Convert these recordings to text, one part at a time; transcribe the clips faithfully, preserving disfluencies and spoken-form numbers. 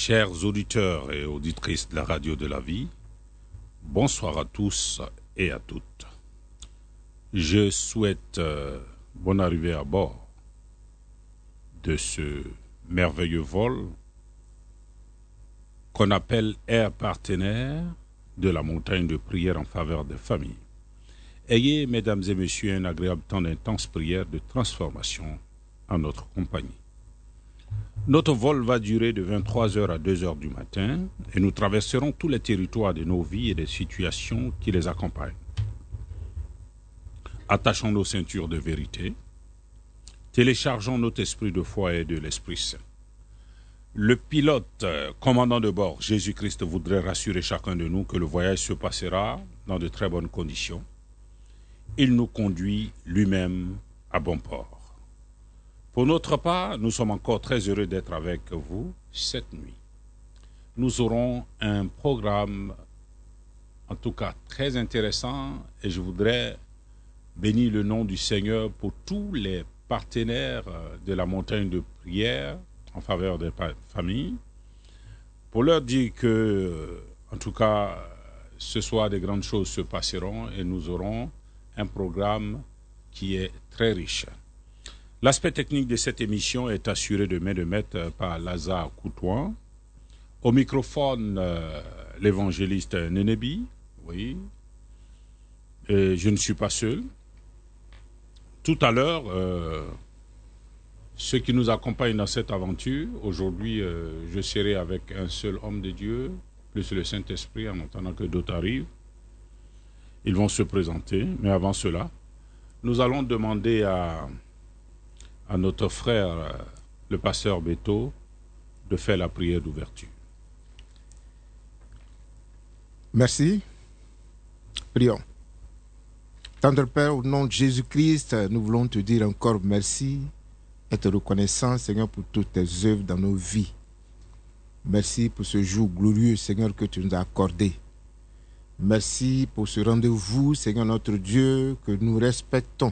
Chers auditeurs et auditrices de la radio de la vie, bonsoir à tous et à toutes. Je souhaite euh, bonne arrivée à bord de ce merveilleux vol qu'on appelle Air Partenaire de la montagne de prière en faveur des familles. Ayez, mesdames et messieurs, un agréable temps d'intense prière de transformation en notre compagnie. Notre vol va durer de vingt-trois heures à deux heures du matin et nous traverserons tous les territoires de nos vies et des situations qui les accompagnent. Attachons nos ceintures de vérité, téléchargeons notre esprit de foi et de l'Esprit Saint. Le pilote, commandant de bord, Jésus-Christ, voudrait rassurer chacun de nous que le voyage se passera dans de très bonnes conditions. Il nous conduit lui-même à bon port. Pour notre part, nous sommes encore très heureux d'être avec vous cette nuit. Nous aurons un programme, en tout cas très intéressant, et je voudrais bénir le nom du Seigneur pour tous les partenaires de la montagne de prière en faveur des familles, pour leur dire que, en tout cas, ce soir, des grandes choses se passeront et nous aurons un programme qui est très riche. L'aspect technique de cette émission est assuré de main de maître par Lazare Coutouin. Au microphone, euh, l'évangéliste Nénébi. Oui. Et je ne suis pas seul. Tout à l'heure, euh, ceux qui nous accompagnent dans cette aventure, aujourd'hui, euh, je serai avec un seul homme de Dieu, plus le Saint-Esprit, en attendant que d'autres arrivent. Ils vont se présenter, mais avant cela, nous allons demander à... à notre frère, le pasteur Beto, de faire la prière d'ouverture. Merci. Prions. Tendre Père, au nom de Jésus-Christ, nous voulons te dire encore merci, être reconnaissant, Seigneur, pour toutes tes œuvres dans nos vies. Merci pour ce jour glorieux, Seigneur, que tu nous as accordé. Merci pour ce rendez-vous, Seigneur notre Dieu, que nous respectons.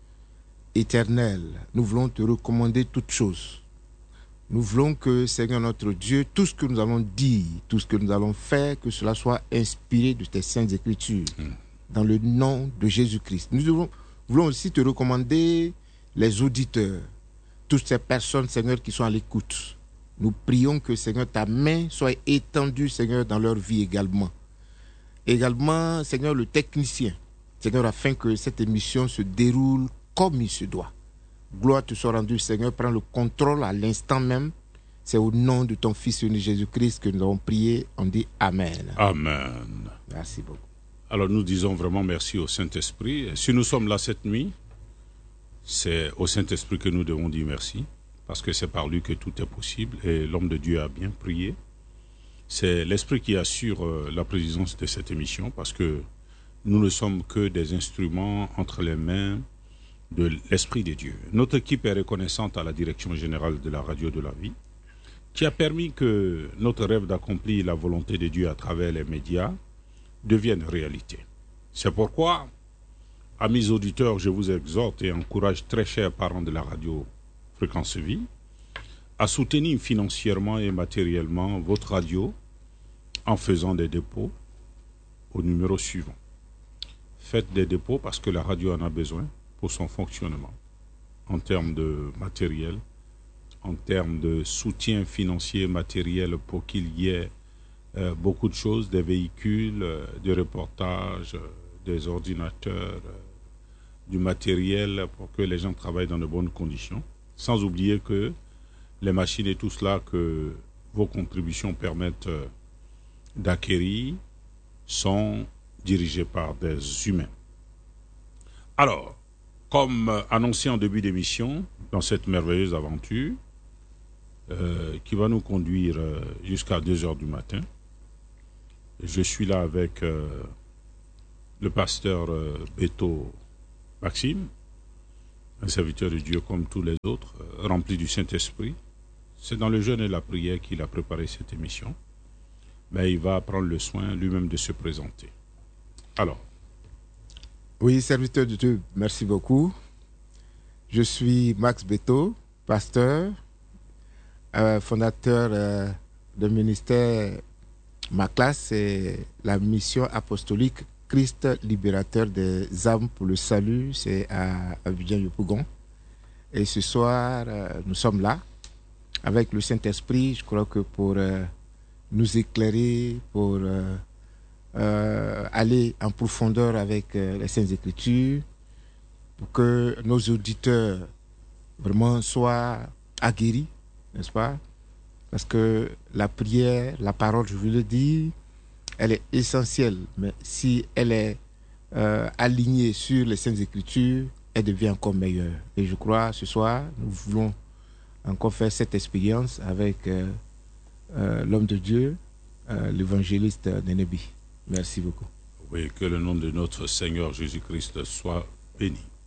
Éternel, nous voulons te recommander toutes choses. Nous voulons que, Seigneur notre Dieu, tout ce que nous allons dire, tout ce que nous allons faire, que cela soit inspiré de tes saintes écritures, mm. dans le nom de Jésus-Christ. Nous voulons, voulons aussi te recommander les auditeurs, toutes ces personnes, Seigneur, qui sont à l'écoute. Nous prions que, Seigneur, ta main soit étendue, Seigneur, dans leur vie également. Également, Seigneur, le technicien, Seigneur, afin que cette émission se déroule comme il se doit. Gloire te soit rendue, Seigneur. Prends le contrôle à l'instant même. C'est au nom de ton Fils unique Jésus-Christ que nous avons prié. On dit Amen. Amen. Merci beaucoup. Alors nous disons vraiment merci au Saint-Esprit. Si nous sommes là cette nuit, c'est au Saint-Esprit que nous devons dire merci, parce que c'est par lui que tout est possible et l'homme de Dieu a bien prié. C'est l'Esprit qui assure euh, la présidence de cette émission, parce que nous ne sommes que des instruments entre les mains de l'Esprit de Dieu. Notre équipe est reconnaissante à la direction générale de la radio de la vie, qui a permis que notre rêve d'accomplir la volonté de Dieu à travers les médias devienne réalité. C'est pourquoi, amis auditeurs, je vous exhorte et encourage, très chers parents de la radio Fréquence Vie, à soutenir financièrement et matériellement votre radio en faisant des dépôts au numéro suivant. Faites des dépôts parce que la radio en a besoin pour son fonctionnement, en termes de matériel, en termes de soutien financier matériel pour qu'il y ait euh, beaucoup de choses, des véhicules, euh, des reportages, euh, des ordinateurs, euh, du matériel pour que les gens travaillent dans de bonnes conditions, sans oublier que les machines et tout cela que vos contributions permettent euh, d'acquérir sont dirigées par des humains. Alors, comme annoncé en début d'émission, dans cette merveilleuse aventure euh, qui va nous conduire euh, jusqu'à deux heures du matin, je suis là avec euh, le pasteur euh, Beto Maxime, un serviteur de Dieu comme tous les autres, euh, rempli du Saint-Esprit. C'est dans le jeûne et la prière qu'il a préparé cette émission, mais il va prendre le soin lui-même de se présenter. Alors, oui, serviteur de Dieu, merci beaucoup. Je suis Max Beto, pasteur, euh, fondateur euh, de ministère, ma classe, c'est la mission apostolique Christ libérateur des âmes pour le salut, c'est à Abidjan-Yopougon. Et ce soir, euh, nous sommes là avec le Saint-Esprit, je crois que pour euh, nous éclairer, pour euh, euh, aller en profondeur avec euh, les Saintes Écritures, pour que nos auditeurs vraiment soient aguerris, n'est-ce pas? Parce que la prière, la parole, je veux le dire, elle est essentielle, mais si elle est euh, alignée sur les Saintes Écritures, elle devient encore meilleure. Et je crois, ce soir, nous voulons encore faire cette expérience avec euh, euh, l'homme de Dieu, euh, l'évangéliste Nénébi. Merci beaucoup. Oui, que le nom de notre Seigneur Jésus-Christ soit béni.